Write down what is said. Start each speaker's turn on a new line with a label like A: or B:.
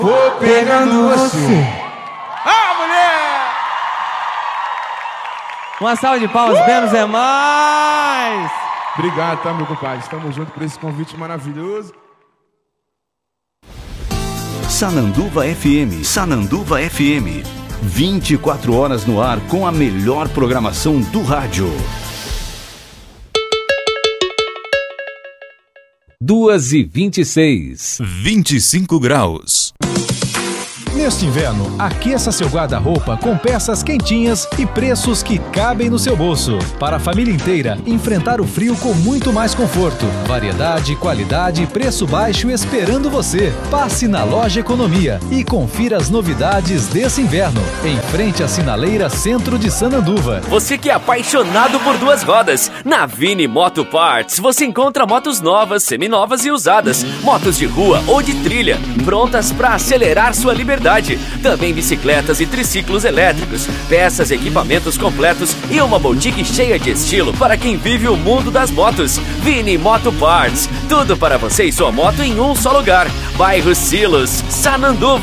A: Vou pegando você.
B: Ah, mulher! Uma salva de palmas, menos é mais!
A: Obrigado, tá, meu compadre? Estamos juntos por esse convite maravilhoso.
C: Sananduva FM, Sananduva FM. 24 horas no ar com a melhor programação do rádio.
D: 2h26.
E: 25 graus.
F: Neste inverno, aqueça seu guarda-roupa com peças quentinhas e preços que cabem no seu bolso. Para a família inteira, enfrentar o frio com muito mais conforto. Variedade, qualidade e preço baixo esperando você. Passe na Loja Economia e confira as novidades desse inverno. Em frente à Sinaleira Centro de Sananduva.
G: Você que é apaixonado por duas rodas, na Vini Moto Parts você encontra motos novas, seminovas e usadas, motos de rua ou de trilha, prontas para acelerar sua liberdade. Também bicicletas e triciclos elétricos, peças e equipamentos completos e uma boutique cheia de estilo para quem vive o mundo das motos. Vini Moto Parts, tudo para você e sua moto em um só lugar. Bairro Silos, Sananduva.